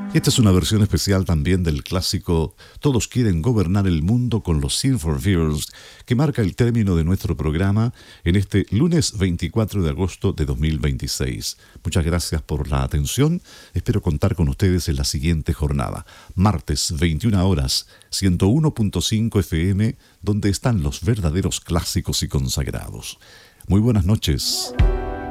Esta es una versión especial también del clásico Todos quieren gobernar el mundo con los Sin for Fears, que marca el término de nuestro programa en este lunes 24 de agosto de 2026. Muchas gracias por la atención. Espero contar con ustedes en la siguiente jornada. Martes, 21 horas, 101.5 FM, donde están los verdaderos clásicos y consagrados. Muy buenas noches.